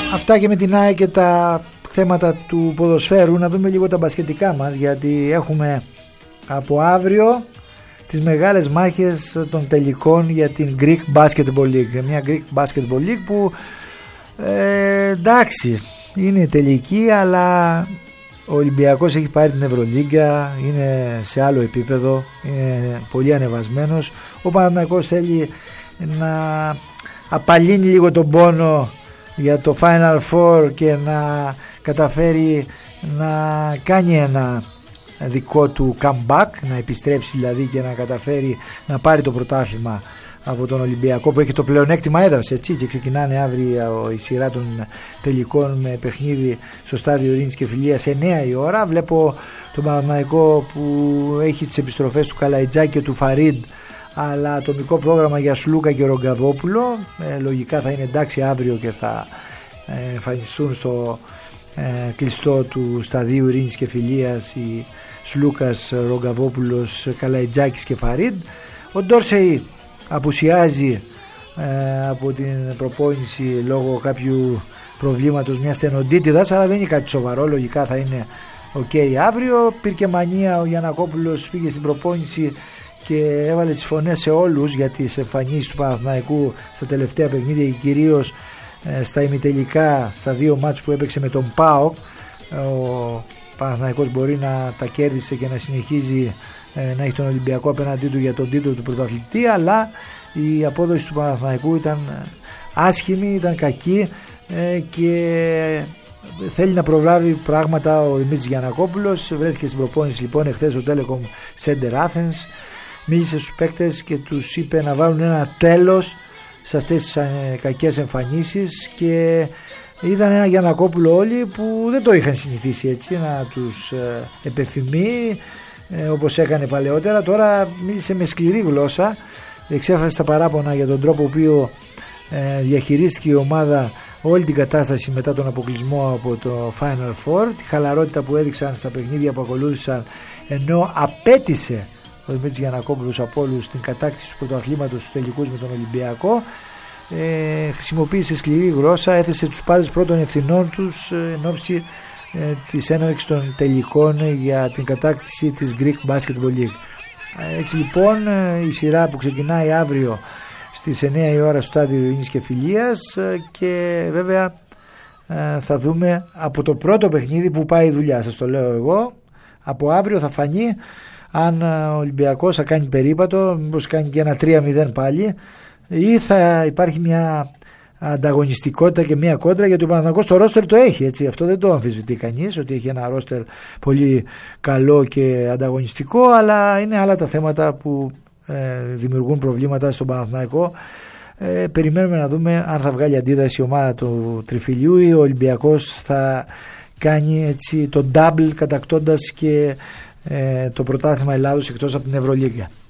Αυτά και με την ΑΕΚ και τα θέματα του ποδοσφαίρου. Να δούμε λίγο τα μπασκετικά μας, γιατί έχουμε από αύριο τις μεγάλες μάχες των τελικών για την Greek Basketball League. Μια Greek Basketball League που εντάξει είναι τελική, αλλά ο Ολυμπιακός έχει πάρει την Ευρωλίγκα, είναι σε άλλο επίπεδο, είναι πολύ ανεβασμένος. Ο Παναθηναϊκός θέλει να απαλύνει λίγο τον πόνο για το Final Four και να καταφέρει να κάνει ένα δικό του comeback, να επιστρέψει δηλαδή και να καταφέρει να πάρει το πρωτάθλημα από τον Ολυμπιακό, που έχει το πλεονέκτημα έδρας, έτσι, και ξεκινάνε αύριο η σειρά των τελικών με παιχνίδι στο στάδιο Ειρήνης και Φιλίας 9 η ώρα. Βλέπω τον Παναθηναϊκό που έχει τις επιστροφές του Καλαϊτζάκη και του Φαρίντ, αλλά ατομικό πρόγραμμα για Σλούκα και Ρογκαβόπουλο. Λογικά θα είναι εντάξει αύριο και θα εμφανιστούν στο κλειστό του σταδίου Ειρήνης και Φιλίας οι Σλούκας, Ρογκαβόπουλος, Καλαϊτζάκης και Φαρίντ. Ο Ντόρσεϊ απουσιάζει από την προπόνηση λόγω κάποιου προβλήματος μιας στενοντίτιδας, αλλά δεν είναι κάτι σοβαρό, λογικά θα είναι ok αύριο. Πήρε μανία ο Γιαννακόπουλος, πήγε στην προπόνηση και έβαλε τις φωνές σε όλους για τις εμφανίσεις του Παναθηναϊκού στα τελευταία παιχνίδια και κυρίως στα ημιτελικά, στα δύο μάτς που έπαιξε με τον ΠΑΟΚ. Ο Παναθηναϊκός μπορεί να τα κέρδισε και να συνεχίζει να έχει τον Ολυμπιακό απέναντί του για τον τίτλο του πρωταθλητή, αλλά η απόδοση του Παναθηναϊκού ήταν άσχημη, ήταν κακή και θέλει να προλάβει πράγματα ο Δημήτρης Γιαννακόπουλος. Βρέθηκε στην προπόνηση λοιπόν εχθές στο Telecom Center Athens, μίλησε στους παίκτες και τους είπε να βάλουν ένα τέλος σε αυτές τις κακές εμφανίσεις, και είδαν ένα Γιαννακόπουλο όλοι που δεν το είχαν συνηθίσει έτσι να τους επεφημεί όπως έκανε παλαιότερα. Τώρα μίλησε με σκληρή γλώσσα, εξέφρασε τα παράπονα για τον τρόπο που διαχειρίστηκε η ομάδα όλη την κατάσταση μετά τον αποκλεισμό από το Final Four, τη χαλαρότητα που έδειξαν στα παιχνίδια που ακολούθησαν, ενώ απέτησε ο Δημήτρης Γιαννακόπουλος από όλους την κατάκτηση του πρωταθλήματος στους τελικούς με τον Ολυμπιακό. Χρησιμοποίησε σκληρή γλώσσα, έθεσε τους πάντες πρώτων ευθυνών τους εν ώψη της έναρξης των τελικών για την κατάκτηση της Greek Basketball League. Έτσι λοιπόν η σειρά που ξεκινάει αύριο στις 9 η ώρα στο στάδιο Ειρήνης και Φιλίας, και βέβαια θα δούμε από το πρώτο παιχνίδι που πάει η δουλειά, σας το λέω εγώ. Από αύριο θα φανεί αν ο Ολυμπιακός θα κάνει περίπατο, μήπως κάνει και ένα 3-0 πάλι, ή θα υπάρχει μια ανταγωνιστικότητα και μια κόντρα, γιατί ο Παναθηναϊκός το ρόστερ το έχει, έτσι, αυτό δεν το αμφισβητεί κανείς, ότι έχει ένα ρόστερ πολύ καλό και ανταγωνιστικό, αλλά είναι άλλα τα θέματα που δημιουργούν προβλήματα στον Παναθηναϊκό. Περιμένουμε να δούμε αν θα βγάλει αντίδραση η ομάδα του Τριφυλιού ή ο Ολυμπιακός θα κάνει έτσι το double, κατακτώντας και το πρωτάθλημα Ελλάδος εκτός από την Ευρωλίγκα.